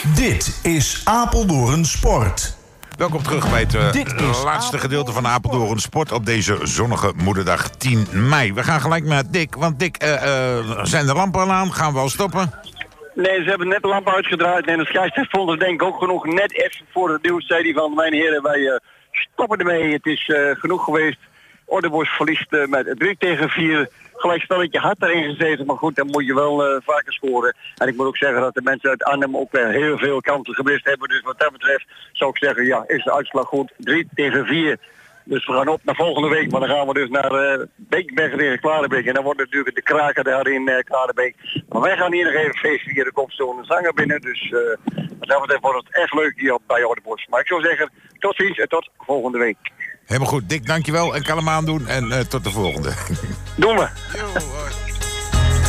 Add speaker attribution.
Speaker 1: Dit is Apeldoorn Sport.
Speaker 2: Welkom terug bij het laatste gedeelte van Apeldoorn Sport op deze zonnige moederdag 10 mei. We gaan gelijk naar Dick, want Dick, zijn de lampen al aan? Gaan we al stoppen?
Speaker 3: Nee, ze hebben net de lampen uitgedraaid en de scheidsrechter vond het denk ik ook genoeg. Net even voor het nieuws zei hij van, mijn heren, wij stoppen ermee. Het is genoeg geweest. Ordebosch verliest met 3-4. Gelijk spelletje hard erin gezeten, maar goed, dan moet je wel vaker scoren. En ik moet ook zeggen dat de mensen uit Arnhem ook weer heel veel kansen gemist hebben. Dus wat dat betreft zou ik zeggen, ja, is de uitslag goed. 3-4. Dus we gaan op naar volgende week, maar dan gaan we dus naar Beekbergen tegen Klarenbeek. En dan wordt het natuurlijk de kraker daar in Klarenbeek. Maar wij gaan hier nog even feest vieren, de kopstoel zanger binnen. Dus wat dat betreft wordt het echt leuk hier bij Ordebosch. Maar ik zou zeggen, tot ziens en tot volgende week.
Speaker 2: Helemaal goed. Dick, dankjewel en kan hem aandoen en tot de volgende.
Speaker 3: Doen we.
Speaker 2: Yo,